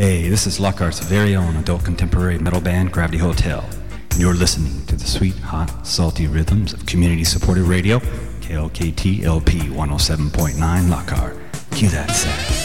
Hey, this is Lockhart's very own adult contemporary metal band, Gravity Hotel. And you're listening to the sweet, hot, salty rhythms of community-supported radio, KLKT LP 107.9 Lockhart. Cue that sax.